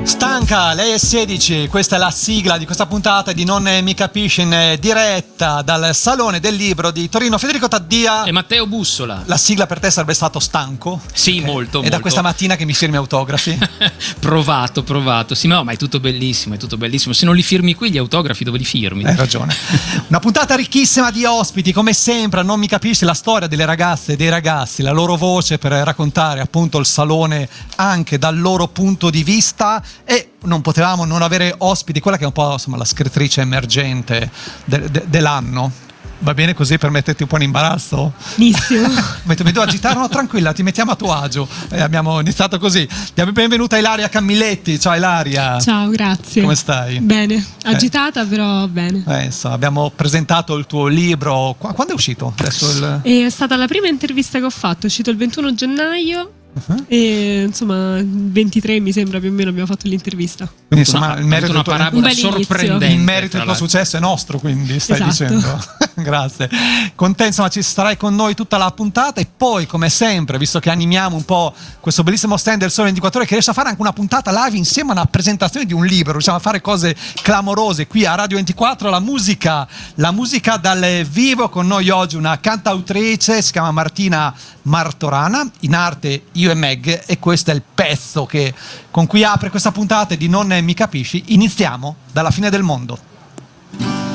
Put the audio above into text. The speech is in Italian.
Stanca, lei è 16, questa è la sigla di questa puntata di Non Mi Capisci, in diretta dal Salone del Libro di Torino. Federico Taddia e Matteo Bussola. La sigla per te sarebbe stato stanco? Sì, okay. molto. È da questa mattina che mi firmi autografi? Provato. Sì, ma è tutto bellissimo, Se non li firmi qui gli autografi, dove li firmi? Hai ragione. Una puntata ricchissima di ospiti, come sempre. Non mi capisci la storia delle ragazze e dei ragazzi, la loro voce per raccontare appunto il salone anche dal loro punto di vista. E non potevamo non avere ospiti quella che è un po' insomma la scrittrice emergente dell'anno. Va bene così per metterti un po' in imbarazzo? Benissimo. Mi devo agitare? No, tranquilla, ti mettiamo a tuo agio. Abbiamo iniziato così. Diamo benvenuta Ilaria Camilletti. Ciao Ilaria. Ciao, grazie. Come stai? Bene, agitata però bene. Insomma, abbiamo presentato il tuo libro. Quando è uscito? Adesso È stata la prima intervista che ho fatto, è uscito il 21 gennaio. E insomma 23 mi sembra più o meno abbiamo fatto l'intervista. Quindi insomma il merito una parabola sorprendente. Il merito del tuo successo è nostro, quindi stai dicendo. Grazie. Con te insomma ci starai con noi tutta la puntata e poi come sempre, visto che animiamo un po' questo bellissimo stand del Sole 24 Ore, che riesce a fare anche una puntata live insieme a una presentazione di un libro, riusciamo a fare cose clamorose qui a Radio 24. La musica dal vivo. Con noi oggi una cantautrice, si chiama Martina Martorana, in arte Io e Meg, e questo è il pezzo con cui apre questa puntata di Non Mi Capisci. Iniziamo dalla fine del mondo.